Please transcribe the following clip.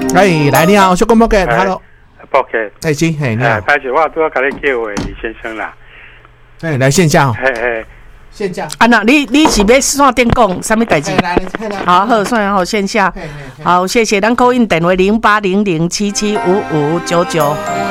哎，来你好，小公报给 ，Hello， 报给， 哎，是，嘿，你好， 拍摄我都要甲你叫的李先生啦， 哎，来线下哦， 嘿， 线下， 啊那你是要线电讲什么代志？好，好，算好线下，好，谢谢，咱call in电话0800775599。